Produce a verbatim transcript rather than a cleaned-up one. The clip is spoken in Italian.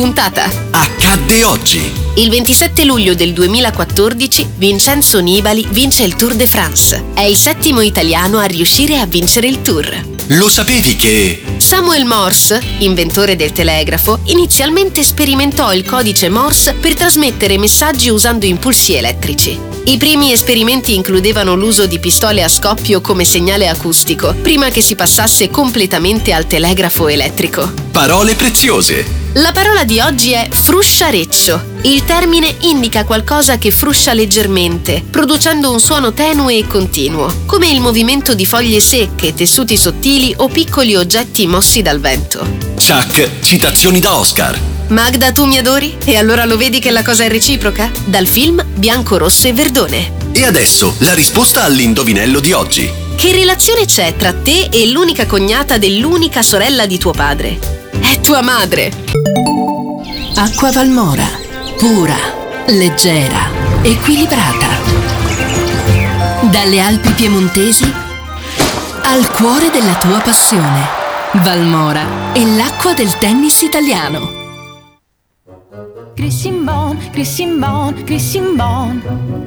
puntata. Accadde oggi. Il ventisette luglio del duemilaquattordici Vincenzo Nibali vince il Tour de France. È il settimo italiano a riuscire a vincere il Tour. Lo sapevi che... Samuel Morse, inventore del telegrafo, inizialmente sperimentò il codice Morse per trasmettere messaggi usando impulsi elettrici. I primi esperimenti includevano l'uso di pistole a scoppio come segnale acustico, prima che si passasse completamente al telegrafo elettrico. Parole preziose. La parola di oggi è frusciareccio. Il termine indica qualcosa che fruscia leggermente, producendo un suono tenue e continuo, come il movimento di foglie secche, tessuti sottili o piccoli oggetti mossi dal vento. Chuck, citazioni da Oscar. Magda, tu mi adori? E allora lo vedi che la cosa è reciproca? Dal film Bianco, Rosso e Verdone. E adesso la risposta all'indovinello di oggi. Che relazione c'è tra te e l'unica cognata dell'unica sorella di tuo padre? È tua madre. Acqua Valmora, pura, leggera, equilibrata. Dalle Alpi piemontesi al cuore della tua passione. Valmora è l'acqua del tennis italiano. Christian Bon, Christian Bon, Christian Bon.